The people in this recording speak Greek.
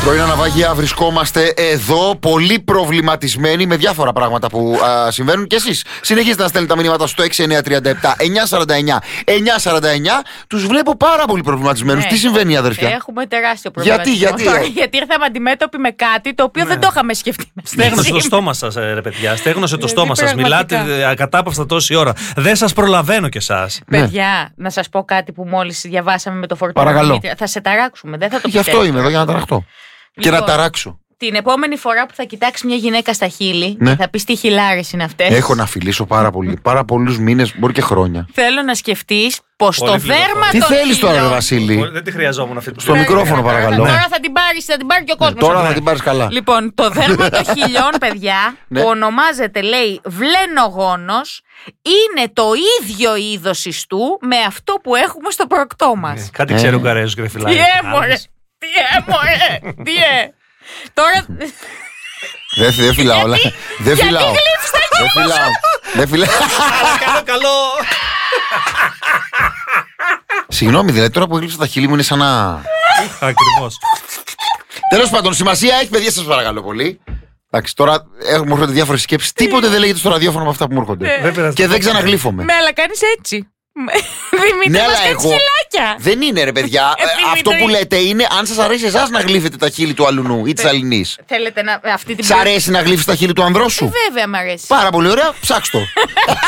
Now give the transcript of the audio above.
Πρωινά ναυάγια, βρισκόμαστε εδώ πολύ προβληματισμένοι με διάφορα πράγματα που συμβαίνουν. Και εσείς συνεχίζετε να στέλνετε τα μηνύματα στο 6937-949-949. Τους βλέπω πάρα πολύ προβληματισμένους. Τι συμβαίνει, αδερφιά? Έχουμε τεράστιο προβληματισμό. Γιατί ήρθαμε αντιμέτωποι με κάτι το οποίο δεν το είχαμε σκεφτεί. Στέγνωσε το στόμα σας, ρε παιδιά. Στέγνωσε το στόμα σας. Μιλάτε ακατάπαυστα τόση ώρα. Δεν σας προλαβαίνω κι εσάς. Παιδιά, να σας πω κάτι που μόλις διαβάσαμε με το Φορτούνι. Παρακαλώ. Θα σε ταράξουμε. Δεν θα το Γι' αυτό είμαι εδώ, για να ταραχτώ. Και να ταράξω. Την επόμενη φορά που θα κοιτάξει μια γυναίκα στα χείλη, θα πει τι χιλάρες είναι αυτές. Έχω να φιλήσω πάρα πολύ. Πάρα πολλούς μήνες, μπορεί και χρόνια. Θέλω να σκεφτείς πως το δέρμα τι των θέλεις τώρα, ρε Βασίλη? Δεν τη χρειαζόμουν αυτή. Στο μικρόφωνο, παρακαλώ. Τώρα θα την πάρει και ο κόσμος. Τώρα θα την πάρεις καλά. Λοιπόν, το δέρμα των χιλιών, παιδιά, που ονομάζεται, λέει, βλένογόνος, είναι το ίδιο είδος ιστού με αυτό που έχουμε στο προκτό μας. Κάτι ξέρω Ουγγαρέζους και δεν φυλάει. Τι Τώρα. Δεν φυλάω. Δεν φυλάω. Δεν φυλάω. Καλό. Συγγνώμη, δηλαδή τώρα που γλύψα τα χείλη μου είναι σαν να. Ακριβώς. Τέλος πάντων, σημασία έχει, παιδιά, σας παρακαλώ πολύ. Εντάξει, τώρα μου έρχονται διάφορες σκέψεις. Τίποτε δεν λέγεται στο ραδιόφωνο από αυτά που μου έρχονται. Και δεν ξαναγλύφομαι. Ναι, αλλά κάνεις έτσι. Δημήτρη, μας κάνεις χιλάκια. Δεν είναι, ρε παιδιά. Αυτό που λέτε είναι αν σας αρέσει εσάς να γλύφετε τα χείλη του αλουνού ή της αληνής. Θέλετε να. Σ' αρέσει να γλύφεις τα χείλη του ανδρός σου? Βέβαια, μ' αρέσει. Πάρα πολύ ωραία, ψάξτε το.